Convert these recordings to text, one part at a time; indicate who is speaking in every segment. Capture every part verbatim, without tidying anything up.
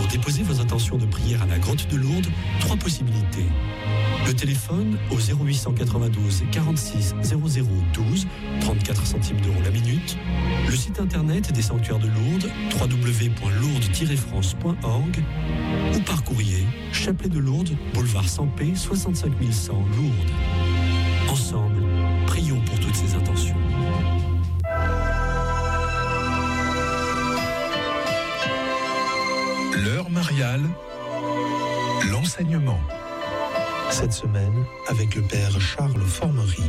Speaker 1: déposer vos intentions de prière à la grotte de Lourdes, trois possibilités. Le téléphone au zéro huit cent quatre-vingt-douze quarante-six zéro zéro douze, trente-quatre centimes d'euros la minute. Le site internet des sanctuaires de Lourdes, w w w point lourdes tiret france point org, ou par courrier, Chapelet de Lourdes, boulevard Sampé, soixante-cinq mille cent, Lourdes. Ensemble, prions pour toutes ces intentions.
Speaker 2: L'heure mariale, l'enseignement.
Speaker 3: Cette semaine, avec le père Charles Formery.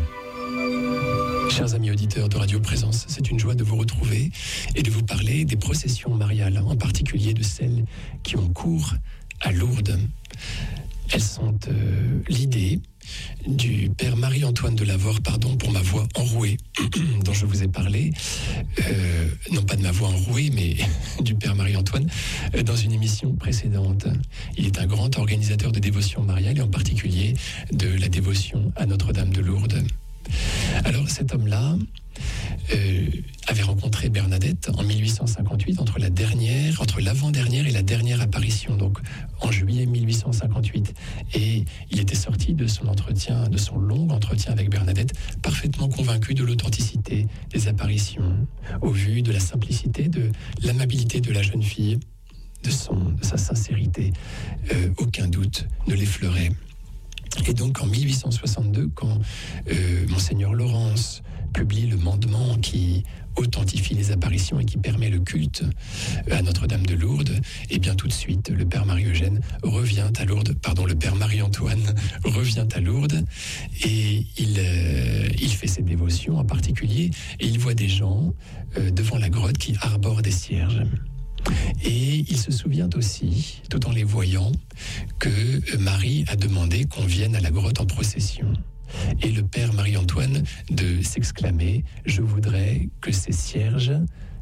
Speaker 4: Chers amis auditeurs de Radio Présence, c'est une joie de vous retrouver et de vous parler des processions mariales, en particulier de celles qui ont cours à Lourdes. Elles sont euh, l'idée du père Marie-Antoine de Lavore, pardon pour ma voix enrouée, dont je vous ai parlé, euh, non pas de ma voix enrouée, mais du père Marie-Antoine, euh, dans une émission précédente. Il est un grand organisateur de dévotion mariale, et en particulier de la dévotion à Notre-Dame de Lourdes. Alors cet homme-là euh, avait rencontré Bernadette en mille huit cent cinquante-huit, entre la dernière, entre l'avant-dernière et la dernière apparition, donc en juillet mille huit cent cinquante-huit. Et il était sorti de son entretien, de son long entretien avec Bernadette, parfaitement convaincu de l'authenticité des apparitions, au vu de la simplicité, de l'amabilité de la jeune fille, de, son, de sa sincérité. Euh, aucun doute ne l'effleurait. Et donc en mille huit cent soixante-deux, quand euh, Monseigneur Laurence publie le mandement qui authentifie les apparitions et qui permet le culte à Notre-Dame de Lourdes, et bien tout de suite le Père Marie-Eugène revient à Lourdes, pardon, le Père Marie-Antoine revient à Lourdes, et il, euh, il fait ses dévotions en particulier, et il voit des gens euh, devant la grotte qui arborent des cierges. Et il se souvient aussi, tout en les voyant, que Marie a demandé qu'on vienne à la grotte en procession. Et le Père Marie-Antoine de s'exclamer « Je voudrais que ces cierges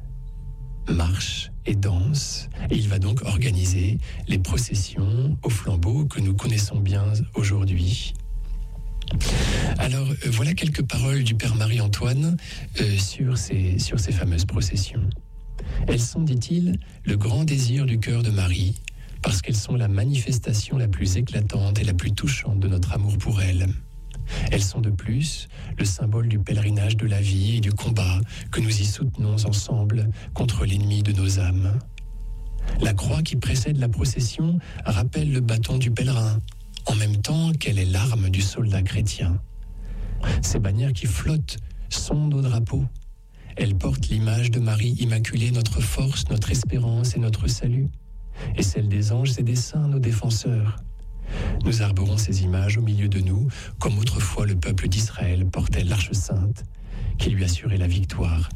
Speaker 4: marchent et dansent ». Et il va donc organiser les processions au flambeau que nous connaissons bien aujourd'hui. Alors, euh, voilà quelques paroles du Père Marie-Antoine euh, sur ces, sur ces fameuses processions. Elles sont, dit-il, le grand désir du cœur de Marie, parce qu'elles sont la manifestation la plus éclatante et la plus touchante de notre amour pour elle. Elles sont de plus le symbole du pèlerinage de la vie et du combat que nous y soutenons ensemble contre l'ennemi de nos âmes. La croix qui précède la procession rappelle le bâton du pèlerin, en même temps qu'elle est l'arme du soldat chrétien. Ces bannières qui flottent sont nos drapeaux. Elles portent l'image de Marie Immaculée, notre force, notre espérance et notre salut, et celle des anges et des saints, nos défenseurs. Nous arborons ces images au milieu de nous, comme autrefois le peuple d'Israël portait l'Arche sainte, qui lui assurait la victoire.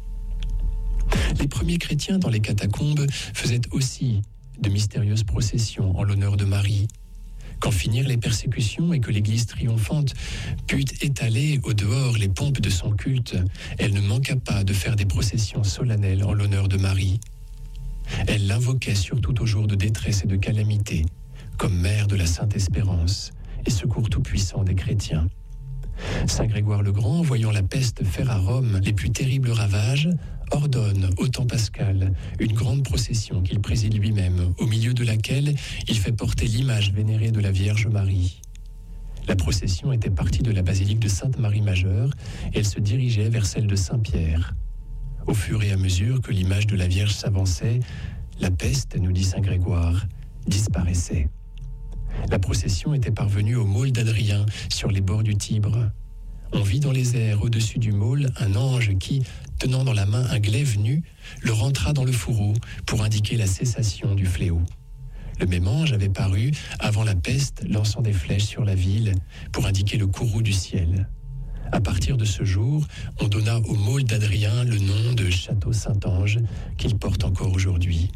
Speaker 4: Les premiers chrétiens dans les catacombes faisaient aussi de mystérieuses processions en l'honneur de Marie. Quand finirent les persécutions et que l'Église triomphante put étaler au dehors les pompes de son culte, elle ne manqua pas de faire des processions solennelles en l'honneur de Marie. Elle l'invoquait surtout aux jours de détresse et de calamité, comme mère de la Sainte Espérance et secours tout-puissant des chrétiens. Saint Grégoire le Grand, voyant la peste faire à Rome les plus terribles ravages, ordonne au temps pascal une grande procession qu'il préside lui-même, au milieu de laquelle il fait porter l'image vénérée de la Vierge Marie. La procession était partie de la basilique de Sainte-Marie-Majeure et elle se dirigeait vers celle de Saint-Pierre. Au fur et à mesure que l'image de la Vierge s'avançait, la peste, nous dit Saint Grégoire, disparaissait. La procession était parvenue au môle d'Adrien, sur les bords du Tibre. On vit dans les airs, au-dessus du môle, un ange qui, tenant dans la main un glaive nu, le rentra dans le fourreau pour indiquer la cessation du fléau. Le même ange avait paru, avant la peste, lançant des flèches sur la ville pour indiquer le courroux du ciel. À partir de ce jour, on donna au môle d'Adrien le nom de Château Saint-Ange, qu'il porte encore aujourd'hui.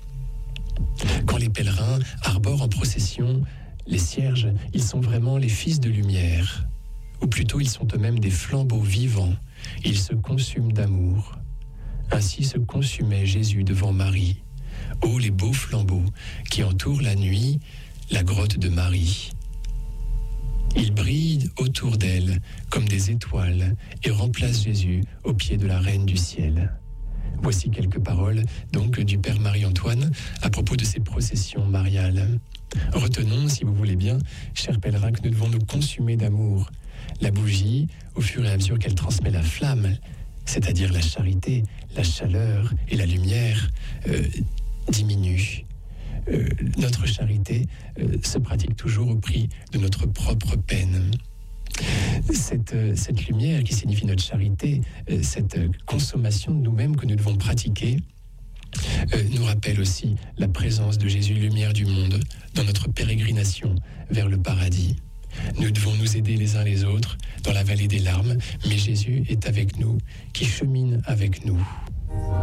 Speaker 4: Quand les pèlerins arborent en procession les cierges, ils sont vraiment les fils de lumière. Ou plutôt, ils sont eux-mêmes des flambeaux vivants. Ils se consument d'amour. Ainsi se consumait Jésus devant Marie. Ô les beaux flambeaux qui entourent la nuit la grotte de Marie. Ils brillent autour d'elle comme des étoiles et remplacent Jésus au pied de la Reine du ciel. Voici quelques paroles donc du Père Marie-Antoine à propos de ces processions mariales. Retenons, si vous voulez bien, chers pèlerins, que nous devons nous consumer d'amour. La bougie, au fur et à mesure qu'elle transmet la flamme, c'est-à-dire la charité, la chaleur et la lumière, euh, diminue. Euh, notre charité euh, se pratique toujours au prix de notre propre peine. Cette, euh, cette lumière qui signifie notre charité, euh, cette consommation de nous-mêmes que nous devons pratiquer, euh, nous rappelle aussi la présence de Jésus, lumière du monde, dans notre pérégrination vers le paradis. Nous devons nous aider les uns les autres dans la vallée des larmes, mais Jésus est avec nous, qui chemine avec nous.